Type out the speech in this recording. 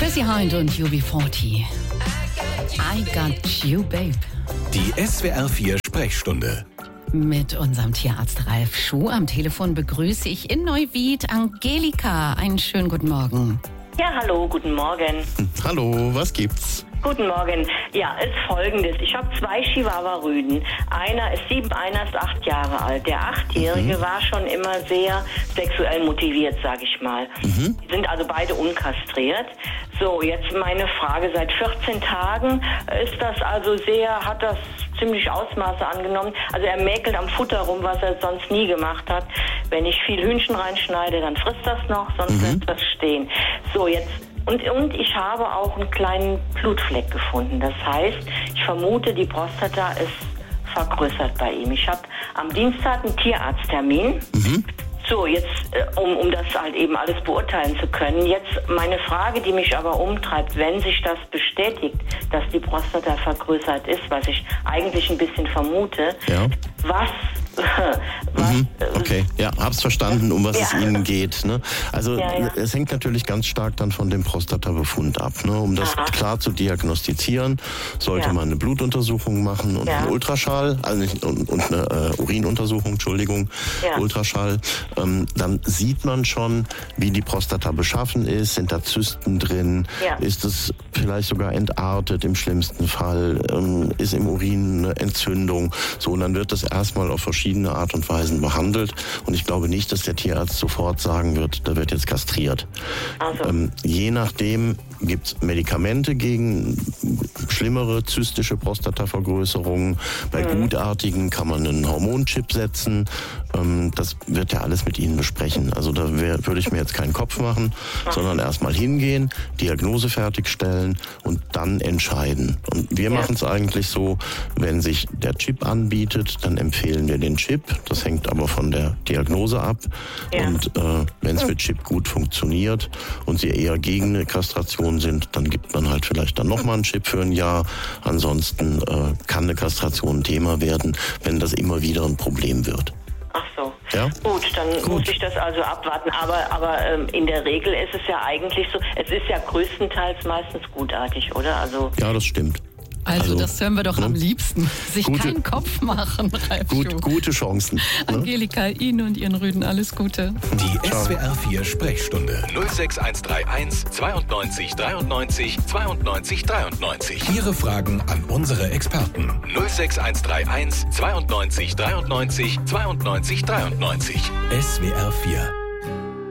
Chrissy Hind und UB40. I got you, babe. Die SWR 4 Sprechstunde. Mit unserem Tierarzt Ralf Schuh am Telefon begrüße ich in Neuwied Angelika. Einen schönen guten Morgen. Ja, hallo, guten Morgen. Hallo, was gibt's? Guten Morgen. Ja, es ist Folgendes. Ich habe 2 Chihuahua-Rüden. Einer ist 7, einer ist 8 Jahre alt. Der 8-Jährige war schon immer sehr sexuell motiviert, sage ich mal. Die sind also beide unkastriert. So, jetzt meine Frage. Seit 14 Tagen ist das also hat das ziemlich Ausmaße angenommen. Also er mäkelt am Futter rum, was er sonst nie gemacht hat. Wenn ich viel Hühnchen reinschneide, dann frisst das noch, sonst lässt das stehen. So, jetzt und ich habe auch einen kleinen Blutfleck gefunden. Das heißt, ich vermute, die Prostata ist vergrößert bei ihm. Ich habe am Dienstag einen Tierarzttermin. So, jetzt, um das halt eben alles beurteilen zu können. Jetzt meine Frage, die mich aber umtreibt, wenn sich das bestätigt, dass die Prostata vergrößert ist, was ich eigentlich ein bisschen vermute, Ja. was Okay, ja, hab's verstanden, um was es Ihnen geht. Ne? Also Ja. es hängt natürlich ganz stark dann von dem Prostatabefund ab. Ne? Um das klar zu diagnostizieren, sollte man eine Blutuntersuchung machen und einen Ultraschall, also nicht, und eine Urinuntersuchung, Ultraschall. Dann sieht man schon, wie die Prostata beschaffen ist, sind da Zysten drin, ist es vielleicht sogar entartet im schlimmsten Fall, ist im Urin eine Entzündung. So, und dann wird das erstmal auf verschiedene Art und Weisen behandelt. Und ich glaube nicht, dass der Tierarzt sofort sagen wird, da wird jetzt kastriert. Je nachdem gibt's Medikamente gegen schlimmere zystische Prostatavergrößerungen. Bei gutartigen kann man einen Hormonchip setzen. Das wird ja alles mit Ihnen besprechen. Also da würde ich mir jetzt keinen Kopf machen, sondern erstmal hingehen, Diagnose fertigstellen und dann entscheiden. Und wir machen es eigentlich so, wenn sich der Chip anbietet, dann empfehlen wir den Chip. Das hängt aber von der Diagnose ab. Und wenn es für Chip gut funktioniert und Sie eher gegen eine Kastration sind, dann gibt man halt vielleicht dann nochmal einen Chip für ein Jahr. Ansonsten kann eine Kastration ein Thema werden, wenn das immer wieder ein Problem wird. Ach so. Ja? Gut, dann muss ich das also abwarten. Aber in der Regel ist es ja eigentlich so, es ist ja größtenteils meistens gutartig, oder? Also Ja, das stimmt. Also das hören wir doch am liebsten. Sich keinen Kopf machen, Ralf Schuh. Gute Chancen. Ne? Angelika, Ihnen und Ihren Rüden alles Gute. Die SWR 4 Sprechstunde. 06131 92 93 92 93. Ihre Fragen an unsere Experten. 06131 92 93 92 93. SWR 4